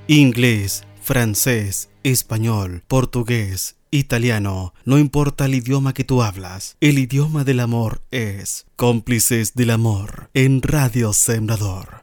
Inglés, francés, español, portugués, italiano, no importa el idioma que tú hablas, el idioma del amor es Cómplices del Amor en Radio Sembrador.